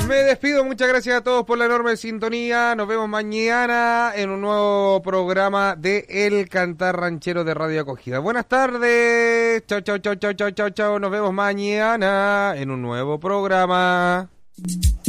Me despido, muchas gracias a todos por la enorme sintonía. Nos vemos mañana en un nuevo programa de El Cantar Ranchero de Radio Acogida. Buenas tardes. Chau, chau, chau, chau, chau, chau, chau. Nos vemos mañana en un nuevo programa.